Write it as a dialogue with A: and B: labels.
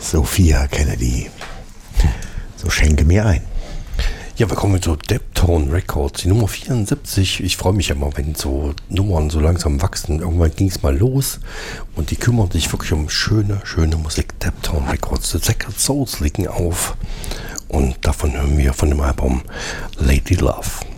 A: Sophia Kennedy. So schenke mir ein.
B: Ja, wir kommen zu Deptone Records, die Nummer 74. Ich freue mich immer, wenn so Nummern so langsam wachsen. Irgendwann ging es mal los und die kümmern sich wirklich um schöne Musik. Deptone Records, The Sacred Souls liegen auf und davon hören wir von dem Album Lady Love.